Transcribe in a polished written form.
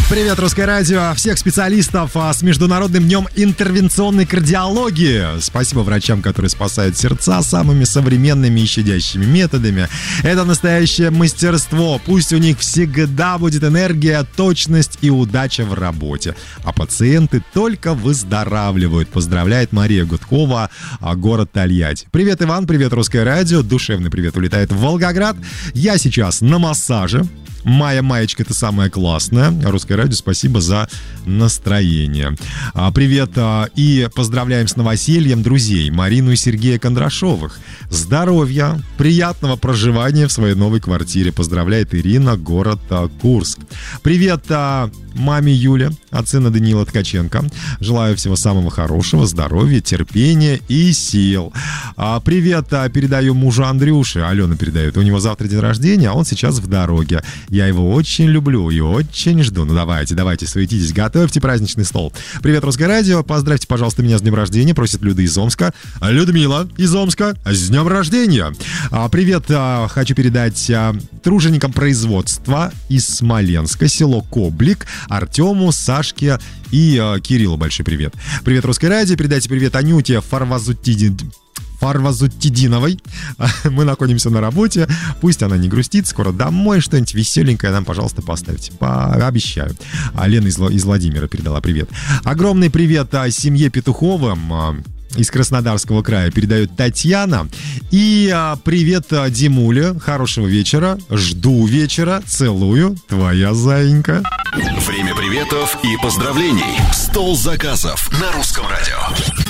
Привет, Русское радио. Всех специалистов с Международным днем интервенционной кардиологии. Спасибо врачам, которые спасают сердца самыми современными и щадящими методами. Это настоящее мастерство. Пусть у них всегда будет энергия, точность и удача в работе. А пациенты только выздоравливают. Поздравляет Мария Гудкова, город Тольятти. Привет, Иван, привет, Русское радио. Душевный привет улетает в Волгоград. Я сейчас на массаже. Майя, Маечка, это самое классное. Русское радио, спасибо за настроение. Привет и поздравляем с новосельем друзей Марину и Сергея Кондрашовых. Здоровья, приятного проживания в своей новой квартире. Поздравляет Ирина, город Курск. Привет маме Юле от сына Даниила Ткаченко. Желаю всего самого хорошего, здоровья, терпения и сил. Привет передаю мужу Андрюше. Алена передает. У него завтра день рождения, а он сейчас в дороге. Я его очень люблю и очень жду. Ну давайте, суетитесь, готовьте праздничный стол. Привет, Русское радио. Поздравьте, пожалуйста, меня с днем рождения. Просит Люда из Омска. Людмила из Омска, с днем рождения. Привет, хочу передать труженикам производства из Смоленска, село Коблик, Артему, Сашке и Кириллу большой привет. Привет, Русское радио. Передайте привет Анюте Фарвазутдиновой. Мы находимся на работе. Пусть она не грустит. Скоро домой что-нибудь веселенькое нам, пожалуйста, поставьте. Обещаю. Лена из Владимира передала привет. Огромный привет семье Петуховым из Краснодарского края передает Татьяна. И привет Димуле. Хорошего вечера. Жду вечера. Целую. Твоя заинька. Время приветов и поздравлений. Стол заказов на Русском радио.